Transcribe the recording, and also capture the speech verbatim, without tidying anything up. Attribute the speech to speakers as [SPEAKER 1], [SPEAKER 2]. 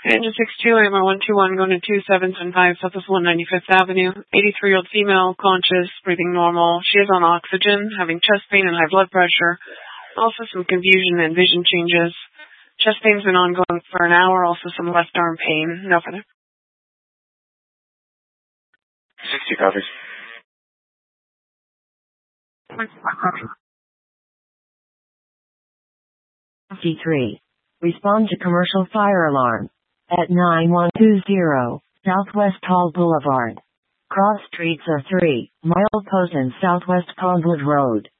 [SPEAKER 1] Engine six two, A M R one two one, going to two seven seven five Southwest one ninety-fifth Avenue. eighty-three-year-old female, conscious, breathing normal. She is on oxygen, having chest pain and high blood pressure. Also some confusion and vision changes. Chest pain's been ongoing for an hour, also some left arm pain. No further.
[SPEAKER 2] sixty copies.
[SPEAKER 3] fifty-three. Respond to commercial fire alarm. At nine one two zero, Southwest Hall Boulevard. Cross streets are three, Milepost and Southwest Pondwood Road.